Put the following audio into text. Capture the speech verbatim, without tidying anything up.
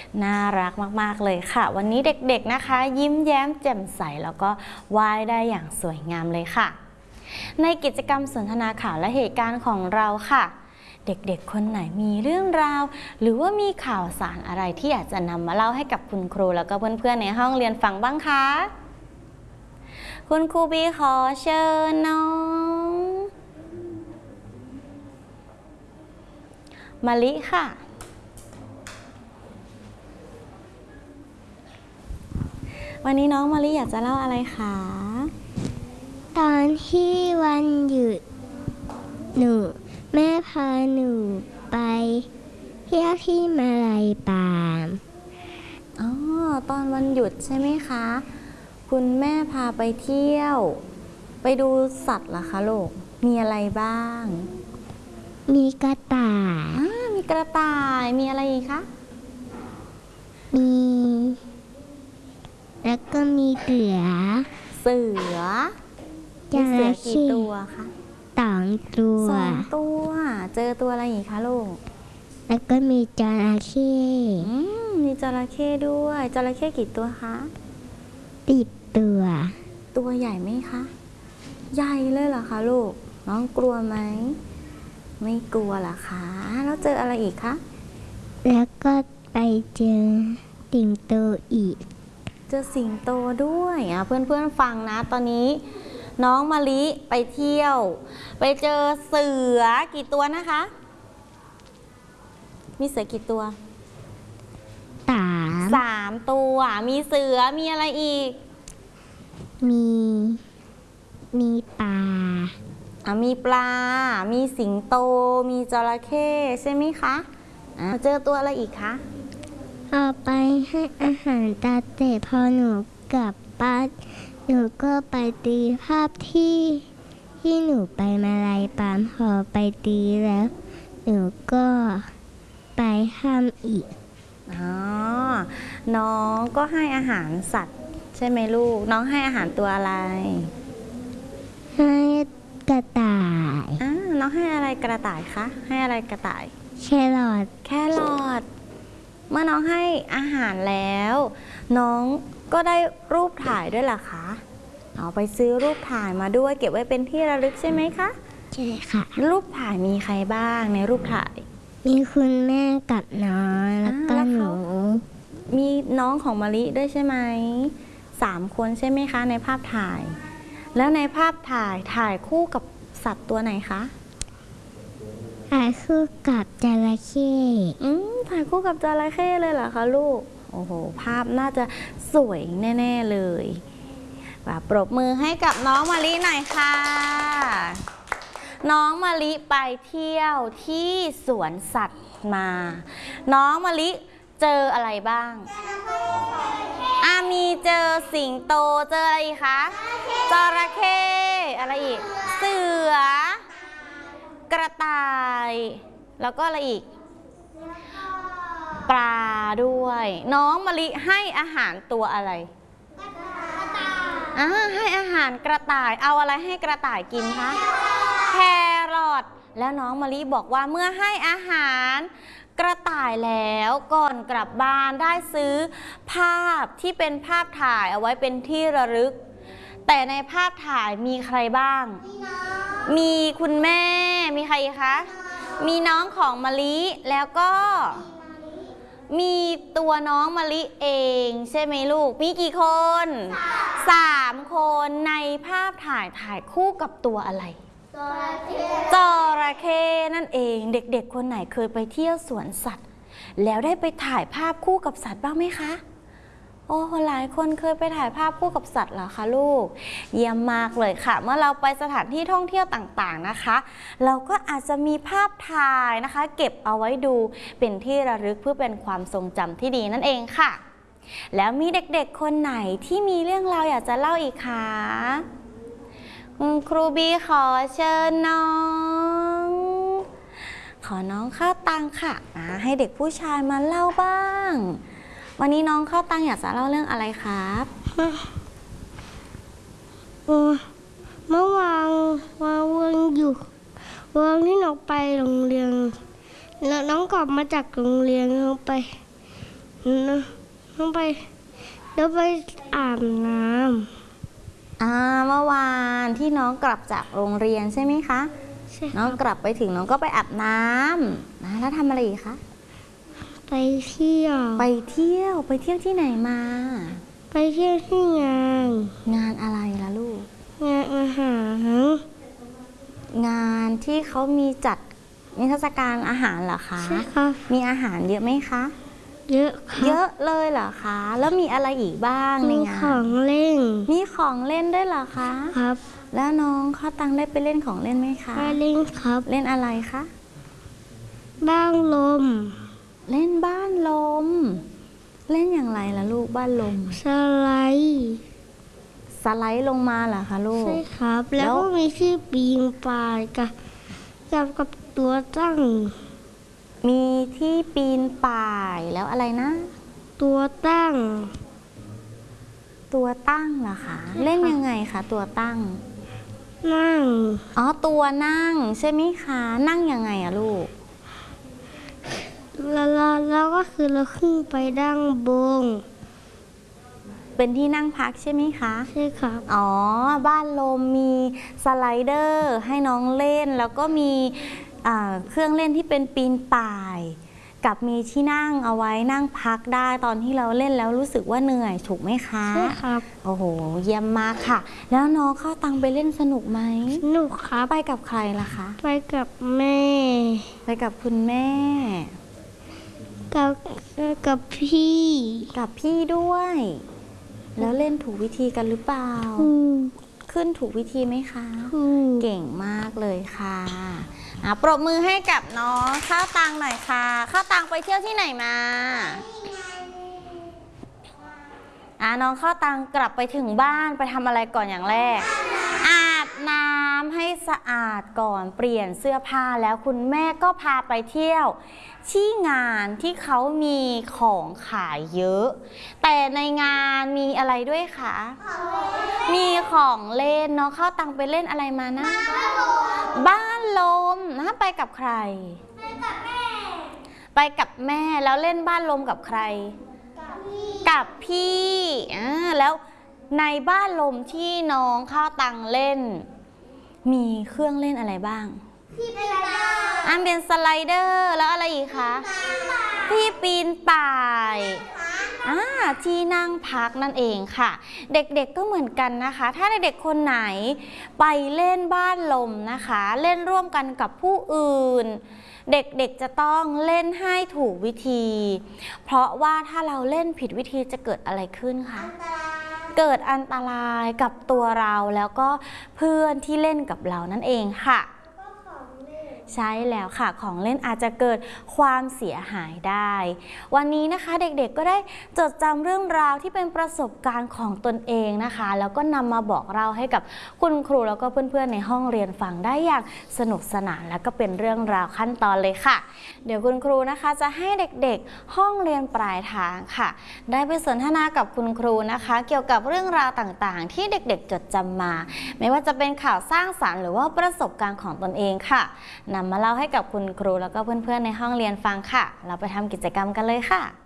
น่ารักมากๆเลยค่ะวันนี้เด็กๆนะคะยิ้มแย้มแจ่มใสแล้วก็ว่ายได้อย่างสวยงามเลยค่ะในกิจกรรมสนทนาข่าวและเหตุการณ์ของเราค่ะเด็กๆคนไหนมีเรื่องราวหรือว่ามีข่าวสารอะไรที่อยากจะนำมาเล่าให้กับคุณครูแล้วก็เพื่อนๆในห้องเรียนฟังบ้างคะคุณครูบีขอเชิญน้องมะลิค่ะวันนี้น้องมะลิอยากจะเล่าอะไรคะตอนที่วันหยุดหนูแม่พาหนูไปเที่ยวที่มาลัยปามอ๋อตอนวันหยุดใช่ไหมคะคุณแม่พาไปเที่ยวไปดูสัตว์เหรอคะลูกมีอะไรบ้างมีกระต่ายอ่ามีกระต่ายมีอะไรอีกคะมีแล้วก็มีเสือเสือมีเสือกี่ตัวคะสองตัวสองตัวเจอตัวอะไรอีกคะลูกแล้วก็มีจระเข้อืมมีจระเข้ด้วยจระเข้กี่ตัวคะสิบตัวตัวใหญ่ไหมคะใหญ่เลยเหรอคะลูกน้องกลัวไหมไม่กลัวเหรอคะแล้วเจออะไรอีกคะแล้วก็ไปเจอสิงโตอีกเจอสิงโตด้วยอ่ะเพื่อนๆฟังนะตอนนี้น้องมะลิไปเที่ยวไปเจอเสือกี่ตัวนะคะมีเสือกี่ตัวสามสามตัวมีเสือมีอะไรอีกมีมีปลาอ่ะมีปลามีสิงโตมีจระเข้ใช่ไหมคะอ่ะเจอตัวอะไรอีกคะเอาไปให้อาหารตาเตะพอหนูกลับบ้านหนูก็ไปตีภาพที่ที่หนูไปมาลัยปามพอไปตีแล้วหนูก็ไปห้ามอีกอ๋อน้องก็ให้อาหารสัตว์ใช่ไหมลูกน้องให้อาหารตัวอะไรให้กระต่ายอ่าน้องให้อะไรกระต่ายคะให้อะไรกระต่ายแครอทแครอทเมื่อน้องให้อาหารแล้วน้องก็ได้รูปถ่ายด้วยล่ะคะเอาไปซื้อรูปถ่ายมาด้วยเก็บไว้เป็นที่ระลึกใช่ไหมคะใช่ค่ะรูปถ่ายมีใครบ้างในรูปถ่ายมีคุณแม่กับน้องแล้วก็หนูมีน้องของมะลิด้วยใช่ไหมสามคนใช่ไหมคะในภาพถ่ายแล้วในภาพถ่ายถ่ายคู่กับสัตว์ตัวไหนคะถ่ายคู่กับจระเข้อืมถ่ายคู่กับจระเข้เลยเหรอคะลูกโอ้โหภาพน่าจะสวยแน่ๆเลยปรบมือให้กับน้องมะลิหน่อยค่ะน้องมะลิไปเที่ยวที่สวนสัตว์มาน้องมะลิเจออะไรบ้างอามีเจอสิงโตเจออะไรอีกคะจระเข้อะไรอีกเสือกระต่ายแล้วก็อะไรอีกปลาด้วยน้องมะลิให้อาหารตัวอะไรอ่าให้อาหารกระต่ายเอาอะไรให้กระต่ายกินคะแครอทแล้วน้องมะลิบอกว่าเมื่อให้อาหารกระต่ายแล้วก่อนกลับบ้านได้ซื้อภาพที่เป็นภาพถ่ายเอาไว้เป็นที่ระลึกแต่ในภาพถ่ายมีใครบ้างมีคุณแม่มีใครคะมีน้องของมะลิแล้วก็มีตัวน้องมะลิเองใช่ไหมลูกมีกี่คนสามคนในภาพถ่ายถ่ายคู่กับตัวอะไรจระเข้นั่นเองเด็กๆคนไหนเคยไปเที่ยวสวนสัตว์แล้วได้ไปถ่ายภาพคู่กับสัตว์บ้างไหมคะโอ้หลายคนเคยไปถ่ายภาพคู่กับสัตว์เหรอคะลูกเยี่ยมมากเลยค่ะเมื่อเราไปสถานที่ท่องเที่ยวต่างๆนะคะเราก็อาจจะมีภาพถ่ายนะคะเก็บเอาไว้ดูเป็นที่ระลึกเพื่อเป็นความทรงจำที่ดีนั่นเองค่ะแล้วมีเด็กๆคนไหนที่มีเรื่องราวอยากจะเล่าอีกคะคุณครูบีขอเชิญน้องขอน้องข้าวตังค่ะให้เด็กผู้ชายมาเล่าบ้างวันนี้น้องข้าวตังอยากจะเล่าเรื่องอะไรครับเมื่อวานวานวันอยู่วันที่น้องไปโรงเรียนแล้วน้องกลับมาจากโรงเรียนน้องไปน้องไปแล้วไปอาบน้อ่าเมื่อวานที่น้องกลับจากโรงเรียนใช่ไหมคะำใช่คน้องรับกลับไปถึงน้องก็ไปอาบน้ำนะแล้วทำอะไรอีกคะไปเที่ยวไปเที่ยวไปเที่ยวที่ไหนมาไปเที่ยวที่งานงานอะไรล่ะลูกงานอาหารงานที่เขามีจัดนิทรรศการอาหารเหรอคะใช่ครับมีอาหารเยอะไหมคะเยอะครับเยอะเลยเหรอคะ แล้วมีอะไรอีกบ้างในมีงาขอน งเล่นมีของเล่นด้วยเหรอคะครับแล้วน้องข้าวตังได้ไปเล่นของเล่นไหมคะไปเล่นครับเล่นอะไรคะบ้างลมเล่นบ้านลม เล่นอย่างไรล่ะลูกบ้านลมสไลด์สไลด์ลงมาเหรอคะลูกใช่ครับแล้แล้ววก็มีที่ปีนป่ายกับกับกับตัวตั้งมีที่ปีนป่ายแล้วอะไรนะตัวตั้งตัวตั้งเหรอคะใช่ค่ะเล่นยังไงคะตัวตั้งนั่งอ๋อตัวนั่งใช่ไหมคะ นั่งยังไงอะลูกแล้วแล้วแล้วก็คือเราขึ้นไปด้านบนเป็นที่นั่งพักใช่ไหมคะใช่ครับอ๋อ บ้านลมมีสไลเดอร์ให้น้องเล่น แล้วก็มีอ่าเครื่องเล่นที่เป็นปีนป่าย กับมีที่นั่งเอาไว้นั่งพักได้ตอนที่เราเล่นแล้วรู้สึกว่าเหนื่อยถูกไหมคะใช่ครับโอ้โห เยี่ยมมากค่ะ แล้วน้องเข้าตังไปเล่นสนุกไหมสนุกครับไปกับใครล่ะคะไปกับแม่ไปกับคุณแม่กับกับพี่กับพี่ด้วย แล้วเล่นถูกวิธีกันหรือเปล่าครูขึ้นถูกวิธีไหมคะครูเก่งมากเลยค่ะอ่ะปรบมือให้กับน้องข้าวตังหน่อยค่ะข้าวตังไปเที่ยวที่ไหนมาอ่ะน้องข้าวตังกลับไปถึงบ้านไปทำอะไรก่อนอย่างแรก อาบน้ำให้สะอาดก่อนเปลี่ยนเสื้อผ้าแล้วคุณแม่ก็พาไปเที่ยวที่งานที่เขามีของขายเยอะ แต่ในงานมีอะไรด้วยคะมีของเล่นเนาะข้าวตังไปเล่นอะไรมานะ บ้านลมนะไปกับใคร ไปกับแม่ ไปกับแม่แล้วเล่นบ้านลมกับใคร กับพี่อ่าแล้วในบ้านลมที่น้องข้าวตังเล่น มีเครื่องเล่นอะไรบ้างอันเป็นสไลเดอร์แล้วอะไรอีกคะที่ปีนป่ายอ่าที่นั่งพักนั่นเองค่ะ เด็กๆก็เหมือนกันนะคะ ถ้าเด็กๆคนไหนไปเล่นบ้านลมนะคะ เล่นร่วมกันกับผู้อื่น เด็กๆจะต้องเล่นให้ถูกวิธี เพราะว่าถ้าเราเล่นผิดวิธีจะเกิดอะไรขึ้นคะเกิดอันตรายกับตัวเราแล้วก็เพื่อนที่เล่นกับเรานั่นเองค่ะใช่แล้วค่ะของเล่นอาจจะเกิดความเสียหายได้ วันนี้นะคะเด็กๆก็ได้จดจำเรื่องราวที่เป็นประสบการณ์ของตนเองนะคะแล้วก็นำมาบอกเราให้กับคุณครูแล้วก็เพื่อนๆในห้องเรียนฟังได้อย่างสนุกสนานแล้วก็เป็นเรื่องราวขั้นตอนเลยค่ะ เดี๋ยวคุณครูนะคะจะให้เด็กๆห้องเรียนปลายทางค่ะได้ไปสนทนากับคุณครูนะคะ เกี่ยวกับเรื่องราวต่างๆ ที่เด็กๆจดจำมา ไม่ว่าจะเป็นข่าวสร้างสรรค์หรือว่าประสบการณ์ของตนเองค่ะนำมาเล่าให้กับคุณครูแล้วก็เพื่อนๆในห้องเรียนฟังค่ะเราไปทำกิจกรรมกันเลยค่ะ